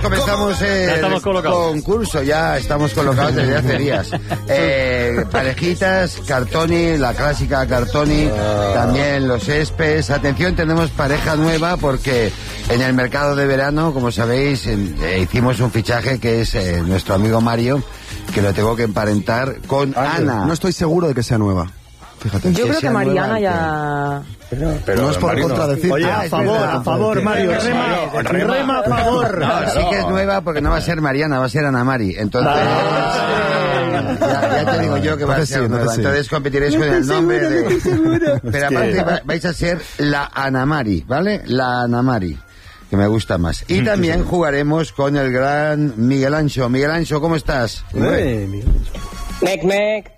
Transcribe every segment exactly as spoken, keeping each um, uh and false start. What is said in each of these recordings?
Comenzamos el concurso, ya estamos colocados desde hace días. Eh, parejitas, Cartoni, la clásica Cartoni, también los Espes. Atención, tenemos pareja nueva porque en el mercado de verano, como sabéis, eh, hicimos un fichaje que es eh, nuestro amigo Mario, que lo tengo que emparentar con ah, Ana. No estoy seguro de que sea nueva. Fíjate. Yo creo que Mariana ya... Pero, pero no es por contradecir. Oye, a favor, a favor, Mario, rema, rema, rema a favor. No, sí que es nueva porque no va a ser Mariana, va a ser Ana Mari. Entonces, ya, ya te digo yo que va a ser nueva. Entonces competiréis con el nombre de... Pero aparte vais a ser la Ana Mari, ¿vale? La Ana Mari, que me gusta más. Y también jugaremos con el gran Miguel Ancho. Miguel Ancho, ¿cómo estás? Mec, mec.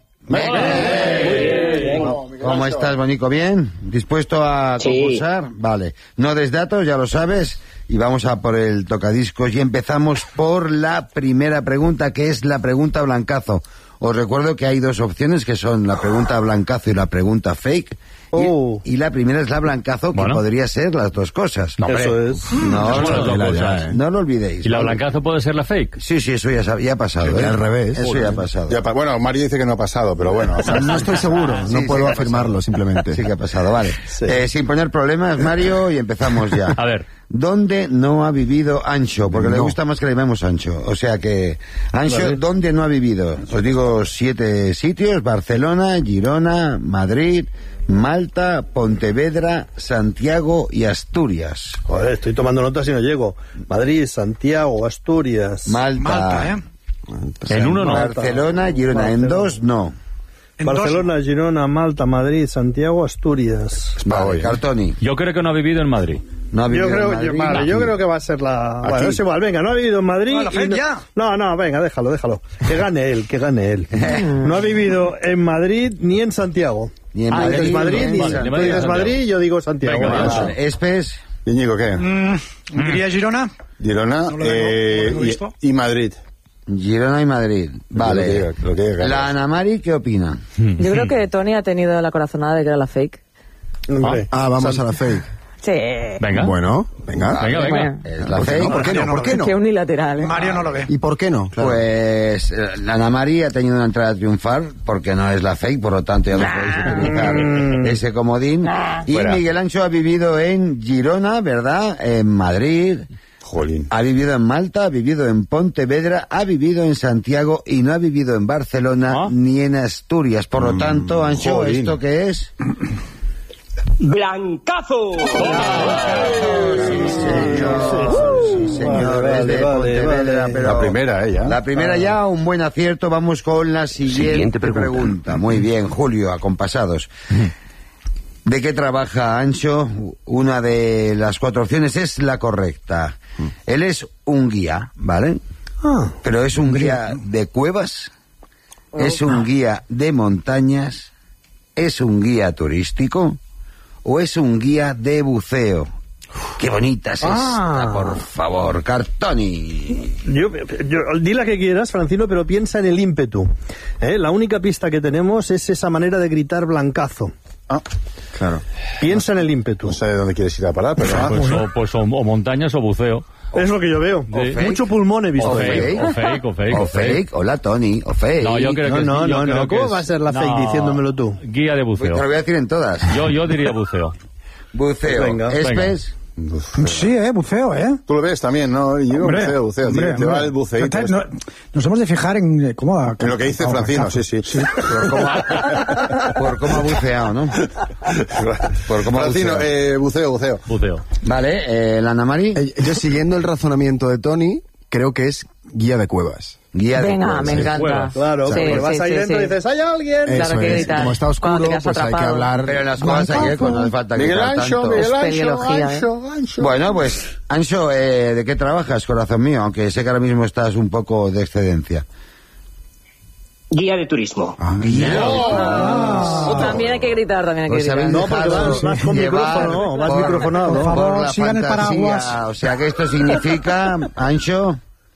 ¿Cómo estás, Bonico? ¿Bien? ¿Dispuesto a concursar? Sí. Vale. No des datos, ya lo sabes. Y vamos a por el tocadiscos y empezamos por la primera pregunta, que es la pregunta blancazo. Os recuerdo que hay dos opciones, que son la pregunta blancazo y la pregunta fake. Oh. Y, y la primera es la blancazo, que bueno, podría ser las dos cosas. No, eso es. No, no, no, ya, eh. no lo olvidéis. ¿Y la blancazo puede ser la fake? Sí, sí, eso ya, ya ha pasado. ¿eh? Al revés. Eso ya ha pasado. Ya, bueno, Mario dice que no ha pasado, pero bueno. O sea, no estoy seguro, no sí, puedo sí afirmarlo, simplemente. Sí que ha pasado, vale. Sí. Eh, sin poner problemas, Mario, y empezamos ya. A ver. ¿Dónde no ha vivido Ancho? Porque no le gusta más que le llamemos Ancho. O sea que, Ancho, vale. ¿Dónde no ha vivido? Os digo siete sitios: Barcelona, Girona, Madrid, Malta, Pontevedra, Santiago y Asturias. Joder, estoy tomando notas y no llego. Madrid, Santiago, Asturias. Malta. Malta, ¿eh? Malta. En uno no. Barcelona, Girona. Barcelona. En dos no. En Barcelona, dos. Girona, Malta, Madrid, Santiago, Asturias. Vale, Cartoni. Yo creo que no ha vivido en Madrid. No ha vivido yo creo, en Madrid. Yo, vale, yo creo que va a ser la... Aquí. Bueno, es igual, venga, no ha vivido en Madrid... No, y no... ya. no, no, venga, déjalo, déjalo. Que gane él, que gane él. No ha vivido en Madrid ni en Santiago. Ni en ah, Madrid, Madrid ni en ni Madrid. Tú dices Madrid, yo digo Santiago. Venga, vale. Espes. Íñigo, ¿qué? Mm, diría Girona. Girona no lo eh, tengo, no lo y, y Madrid. Girona y Madrid. Vale. Lo que diga, lo que diga, la Ana Mari, ¿qué opina? Yo creo que Tony ha tenido la corazonada de que era la fake. Ah, ah vamos a la fake. Sí. Venga. Bueno, venga. Venga, venga. Es la fake. ¿Por qué no? ¿Por qué no? Qué unilateral, ¿eh? Mario no lo ve. ¿Y por qué no? Claro. Pues la Ana Mari ha tenido una entrada triunfal porque no es la fake, por lo tanto ya no podéis utilizar ese comodín. Y Fuera. Miguel Ancho ha vivido en Girona, ¿verdad? En Madrid. Jolín. Ha vivido en Malta, ha vivido en Pontevedra, ha vivido en Santiago y no ha vivido en Barcelona ¿Ah? ni en Asturias. Por lo tanto, Ancho, Jolín. ¿esto qué es? ¡Blancazo! Sí, señor. Sí, señor. Vale, Es de vale, Pontevedra, vale. pero La primera, ella. La primera ya, un buen acierto. Vamos con la siguiente, Siguiente pregunta. pregunta. Muy bien, Julio, acompasados. ¿De qué trabaja Ancho? Una de las cuatro opciones es la correcta. Él es un guía, ¿vale? Ah, Pero es un guía de cuevas, es un guía de montañas, es un guía turístico o es un guía de buceo. ¡Qué bonita es Ah. esta, por favor! Cartoni. Yo, yo, di la que quieras, Francino, pero piensa en el ímpetu. ¿Eh? La única pista que tenemos es esa manera de gritar blancazo. Ah, Claro. Piensa en el ímpetu. no sé de dónde quieres ir a parar, pero... ah, Pues, o, pues o, o montañas o buceo. Es lo que yo veo. Sí. Mucho pulmón he visto. O fake. fake, o fake, o fake. O fake, hola Tony, o fake. No, yo creo No, que no, sí, yo no, creo no. que ¿Cómo es- va a ser la fake No, diciéndomelo tú? Guía de Pues te lo buceo. voy a decir en todas. Yo, yo diría buceo. Buceo. Pues venga, Espes. Sí, eh, buceo, ¿eh? Tú lo ves también, ¿no? Y yo Hombre, buceo, buceo. hombre, Te- te va hombre. el buceíto. Total, no- nos hemos de fijar en eh, cómo ha... En lo que dice cómo- Francino, cómo- sí, sí. Por cómo, por cómo ha buceado, ¿no? Por cómo ha Francino, buceado. eh, buceo, buceo. Buceo. Vale, eh, la Ana Mari. Eh, Yo, siguiendo el razonamiento de Tony, creo que es guía de cuevas. Guía de Venga, cuevas. me encanta. Fuera. Claro, Sí, porque sí, vas ahí sí, dentro sí. y dices, ¡hay alguien! Claro Eso que es. gritar. Como está Cuando oscuro, te quedas pues hay que atrapado. hablar... Pero en las cuevas hay eco, no hace falta Miguel gritar Ancho, tanto. Miguel Ancho, Espeleología, ¿eh? Ancho, Ancho. Bueno, pues, Ancho, eh, ¿de qué trabajas, corazón mío? Aunque sé que ahora mismo estás un poco de excedencia. Guía de turismo. Ah, guía. También hay que gritar, también hay que Os gritar. habéis No, porque dejado vas- vas con llevar micrófono, vas por- microfonado. por Por favor, la sigan el fantasía. paraguas. O sea que esto significa, Ancho,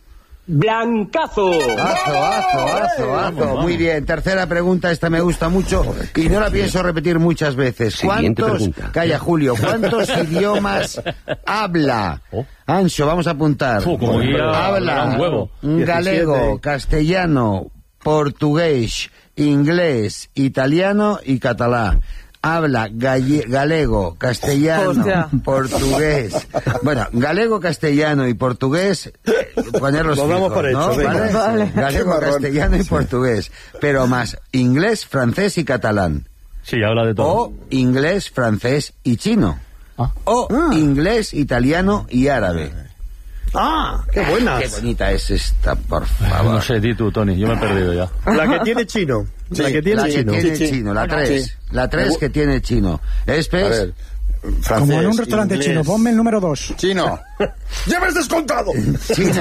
Blancazo. Azo, azo, azo, azo. Muy bien. Tercera pregunta, esta me gusta mucho y no la pienso repetir muchas veces. Siguiente ¿Cuántos, pregunta. calla Julio, cuántos idiomas habla? Ancho, vamos a apuntar. Fu, como guía, habla un huevo. galego, diecisiete. castellano, portugués, inglés, italiano y catalán. Habla galle- galego, castellano, Hostia. portugués. Bueno, galego, castellano y portugués, eh, ponerlos Lo damos fijos, por hecho, ¿no? venga. ¿Vale? Vale. Galego, Qué marrón. castellano y portugués. Pero más inglés, francés y catalán. Sí, habla de todo. O inglés, francés y chino. Ah. O inglés, italiano y árabe. ¡Ah! ¡Qué buenas! Qué bonita es esta, por Ay, favor. no sé, di tú, Tony, yo me he perdido ya. La que tiene chino. la que tiene la que chino. tiene Sí, sí. chino, la Bueno, tres. sí. La tres que tiene chino. A Espes. ver, francés, Como en un restaurante inglés, chino, ponme el número dos. Chino. ¡Ya me has descontado! Chino.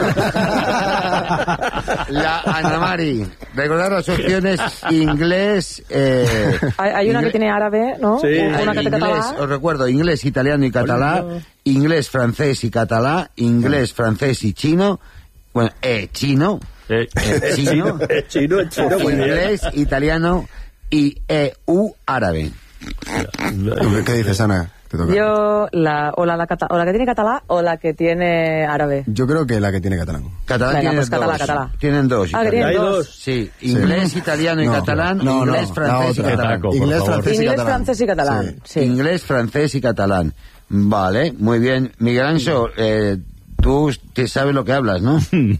La Ana Mari. Recordar las opciones inglés. Eh, Hay, hay una ingle- que tiene árabe, ¿no? Sí. Una que tiene inglés, catalán. os recuerdo, inglés, italiano y catalán, inglés, francés y catalán, inglés, francés y chino, bueno, eh, chino, Eh, eh, chino, Es chino, es chino, muy bien. inglés, italiano y E U árabe. ¿Qué dices, Ana? Te toca. Yo, la, o, la, la cata- o la que tiene catalán o la que tiene árabe. Yo creo que la que tiene catalán. Catalán Venga, tienen pues catalán, dos. catalán. Tienen dos. Ah, que italiano. tienen Hay dos. dos. Sí, inglés, italiano y No, catalán, no, no, inglés, la francés y otra. catalán. Taco, por Inglés, favor. francés y Inglés, catalán. francés y catalán. Sí. Sí. Inglés, francés y catalán. Vale, muy bien. Miguel Ancho, eh, tú te sabes lo que hablas, ¿no?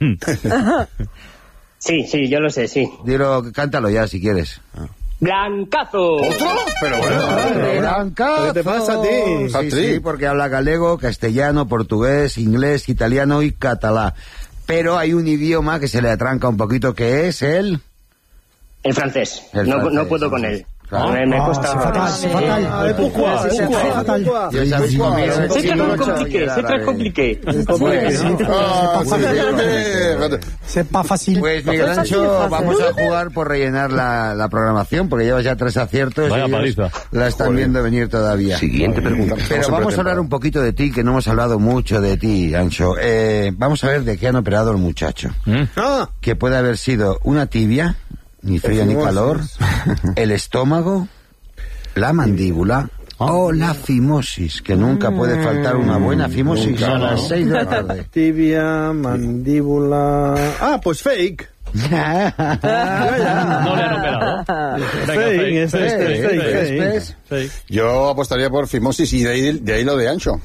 Sí, sí, yo lo sé, sí. Dilo, cántalo ya si quieres. Blancazo. Pero bueno. Blancazo. ¿Qué te pasa a ti? Sí, Hat-trick. sí, porque habla galego, castellano, portugués, inglés, italiano y catalán. Pero hay un idioma que se le atranca un poquito, que es el... El francés. El no, francés, no puedo el con francés. él. Claro. Me, me Ah, cuesta. c'est fatal, c'est fatal. Ah, pourquoi, Sí, sí, pourquoi, c'est fatal. pourquoi? Ya sabéis cómo es el C'est chino, très el compliqué, c'est très árabe. compliqué. Ah, sí, sí. C'est pas facile. Pues Miguel Ancho, vamos a jugar por rellenar la, la programación, porque llevas ya tres aciertos Vaya y ellos paliza. la están viendo venir todavía. Siguiente pregunta. Pero vamos a hablar un poquito de ti, que no hemos hablado mucho de ti, Ancho. Eh, vamos a ver de qué han operado el muchacho. ¿Mm? Ah, Que puede haber sido una tibia, ni frío ni calor, el estómago, la mandíbula o la fimosis, que nunca puede faltar una buena fimosis a las seis de la tarde. tibia, mandíbula... Ah, pues fake. No le han operado. Venga, Fake, fake, es fake, este, fake, fake, fake, fake. fake. Yo apostaría por fimosis y de ahí, de ahí lo de Ancho.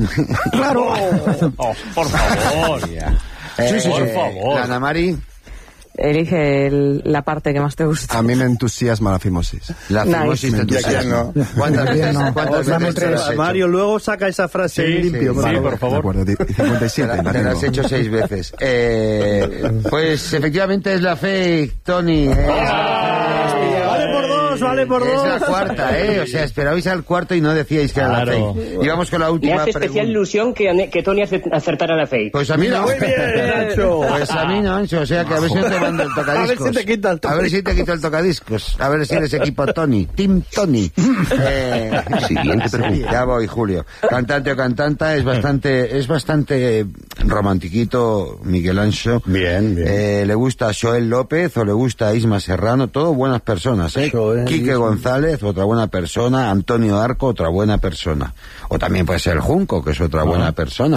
Oh, por favor. Eh, sí, por favor. Ana Mari, Elige el- la parte que más te gusta. A mí me entusiasma la fimosis. la Nice. fimosis te Y aquí entusiasma. no. ¿Cuántas veces, No. cuántas Dame veces te tres. lo has hecho? Mario, luego saca esa frase Sí, limpio. sí, por sí, favor. por De favor. acuerdo, di- cincuenta y Te siete. la, la te la has tengo. hecho seis veces. Eh, pues efectivamente es la fake, Tony. eh. Vale por dos, vale por Es la dos. cuarta, ¿eh? O sea, esperabais al cuarto y no decíais que era la Claro. fake. Y vamos con la Me última hace especial pregunta. ilusión que, que Tony ace- acertara la fake. Pues a mí no. Muy bien, Nacho. Pues a mí no, Ancho. O sea, que a ver si no te mando el tocadiscos. A ver si te quita el A ver si te quito el tocadiscos. A ver si eres equipo Tony. Team Tony. Eh, Siguiente pregunta. Ya voy, Julio. Cantante o cantanta es bastante, es bastante romantiquito, Miguel Ancho. Bien, bien. Eh, le gusta a Joel López o le gusta a Isma Serrano, todo buenas personas, ¿eh? Joel, Quique Isma. González, otra buena persona. Antonio Arco, otra buena persona. O también puede ser Junco, que es otra buena persona.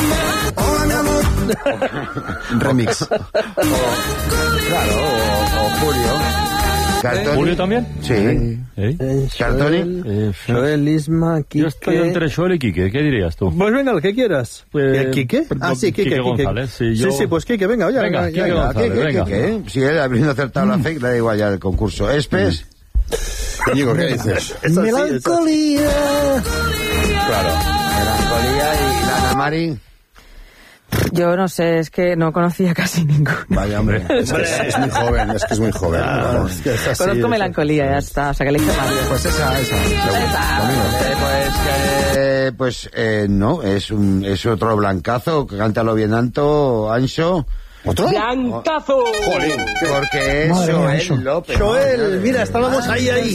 Remix. Claro, o, o Julio. Cartoni. ¿Julio también? Sí. ¿Eh? Cartoni. Eh, Joel, Isma, Quique... Yo estoy entre Joel y Quique, ¿qué dirías tú? Pues venga, el que quieras. Pues- ¿Quique? Ah, sí, Quique, Quique Quique. González, sí, yo- sí, sí, pues Quique, venga, oye, Venga, venga, Quique venga. González. ¿Qué, qué, venga. qué, qué? Si él habiendo acertado la fake, le da igual ya el concurso. Espes. Íñigo, ¿qué dices? Es así, es así. Melancolía. Claro. Melancolía y la Ana Mari. Yo no sé, es que no conocía casi ninguno. Vaya, hombre. Es que es, es muy joven, es que es muy joven. Claro, es que es así, Conozco es melancolía, ya está. O sea, que le hice Mario. Pues esa, esa. Eh, pues, eh, pues eh, no, es un es otro blancazo. Cántalo bien alto, Ancho. ¿Otro? ¡Blancazo! Jolín. Porque es Madre mía, Joel Ancho. López. Joel, mira, estábamos ahí, ahí.